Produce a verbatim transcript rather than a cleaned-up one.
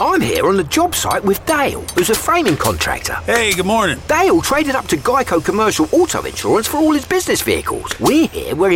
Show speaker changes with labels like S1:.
S1: I'm here on the job site with Dale, who's a framing contractor.
S2: Hey, good morning.
S1: Dale traded up to Geico Commercial Auto Insurance for all his business vehicles. We're here where